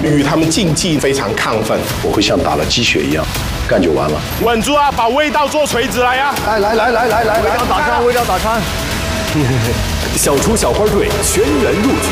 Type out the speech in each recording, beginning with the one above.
与他们竞技非常亢奋。 我会像打了鸡血一样，干就完了。 稳住啊，把味道做锤子来呀！ 来，味道打穿，味道打穿。 小厨小花队全员入局。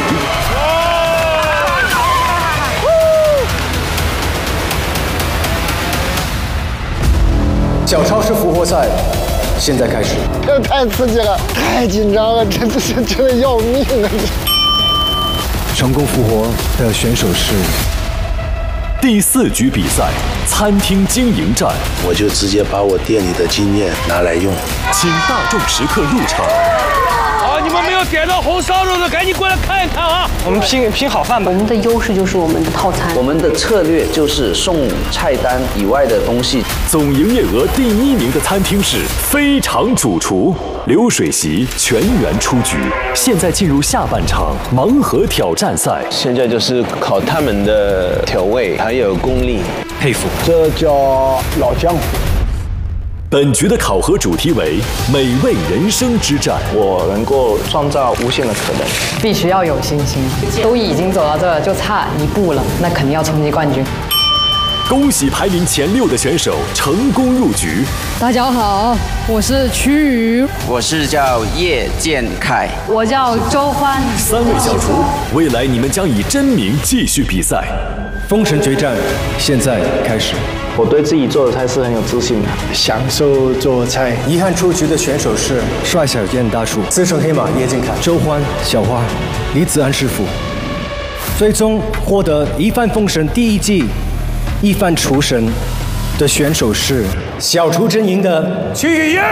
小超市复活赛现在开始。 这太刺激了，太紧张了，真的要命啊！ 成功复活的选手是第4局比赛餐厅经营战。 我就直接把我店里的经验拿来用， 请大众食客入场。 你们没有点到红烧肉的，赶紧过来看一看啊！我们拼好饭吧。 我们的优势就是我们的套餐， 我们的策略就是送菜单以外的东西。 总营业额第1名的餐厅是非常主厨流水席全员出局。现在进入下半场盲盒挑战赛， 现在就是考他们的调味还有功力， 佩服。 这叫老江湖。 本局的考核主题为美味人生之战。 我能够创造无限的可能， 必须要有信心。都已经走到这，就差1步了，那肯定要冲击冠军。 恭喜排名前6的选手成功入局。 大家好，我是曲宇， 我是叫叶建凯， 我叫周欢。 3位小厨，未来你们将以真名继续比赛。封神决战现在开始。 我对自己做的菜是很有自信的， 享受做菜。 遗憾出局的选手是帅小燕大叔、资深黑马叶建凯、周欢、小花、李子安师傅。最终获得一饭封神第1季一饭厨神的选手是小厨阵营的曲宇燕。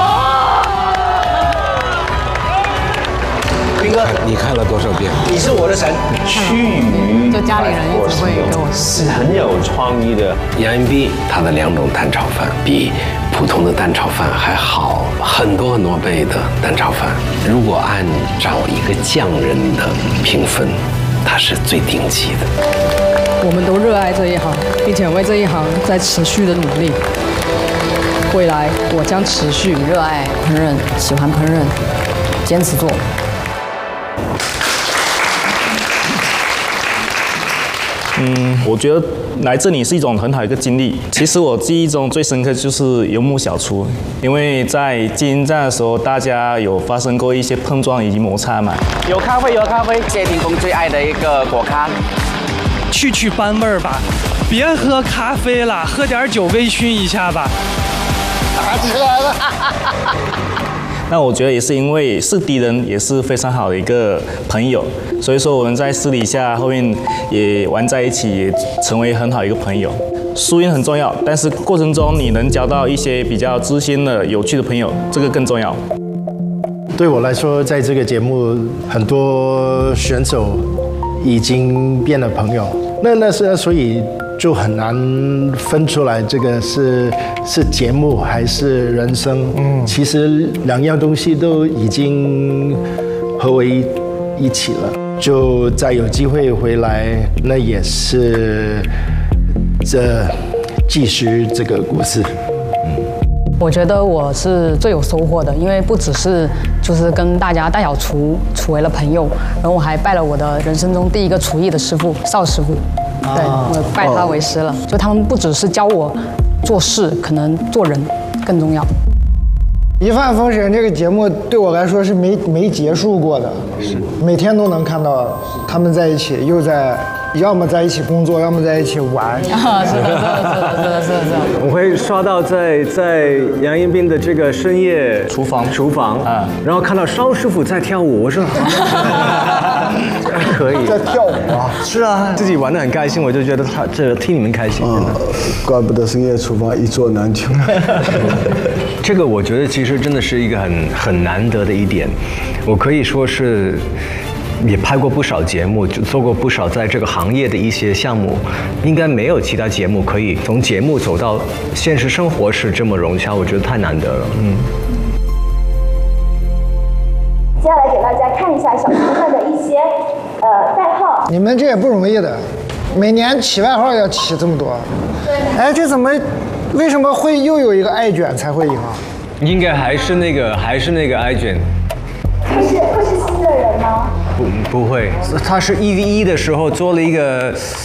斌哥， 你看了多少遍？ 你是我的神。 曲宇，就家里人一直会给我是很有创意的。 杨银斌他的2种蛋炒饭比普通的蛋炒饭还好很多倍的蛋炒饭。如果按照一个匠人的评分，他是最顶级的。 我们都热爱这一行，并且为这一行在持续的努力。未来我将持续热爱烹饪，喜欢烹饪，坚持做。 我觉得来这里是一种很好的一个经历。其实我记忆中最深刻就是游牧小厨，因为在经营战的时候，大家有发生过一些碰撞以及摩擦嘛。 有咖啡，谢霆锋最爱的一个果咖。 去班味儿吧，别喝咖啡了，喝点酒微醺一下吧。 打起来了。 那我觉得也是因为是敌人，也是非常好的一个朋友，所以说我们在私底下后面也玩在一起，也成为很好一个朋友。输赢很重要，但是过程中你能交到一些比较知心的、有趣的朋友，这个更重要。 对我来说，在这个节目，很多选手已经变了朋友，那是所以就很难分出来这个是节目还是人生。其实2样东西都已经合为一起了，就再有机会回来，那也是继续这个故事。 我觉得我是最有收获的，因为不只是就是跟大小厨处为了朋友，然后我还拜了我的人生中第1个厨艺的师傅邵师傅。对，我拜他为师了。就他们不只是教我做事，可能做人更重要。 一饭封神这个节目对我来说是没结束过的，是每天都能看到他们在一起，要么在一起工作，要么在一起玩。 是的。 我会刷到在杨银斌的这个深夜厨房啊，然后看到邵师傅在跳舞，我说可以在跳舞啊？ 是啊，自己玩得很开心，我就觉得这替你们开心。 怪不得深夜厨房一坐难求。 这个我觉得其实真的是一个很难得的一点，我可以说是。也拍过不少节目，就做过不少在这个行业的一些项目，应该没有其他节目可以从节目走到现实生活是这么融洽，我觉得太难得了。 接下来给大家看一下小厨们的一些代号。 你们这也不容易的，每年起外号要起这么多。对。哎，这为什么会又有一个爱卷才会赢啊？ 应该还是那个爱卷。 会是新的人吗？ 不会，他是1v1的时候做了一个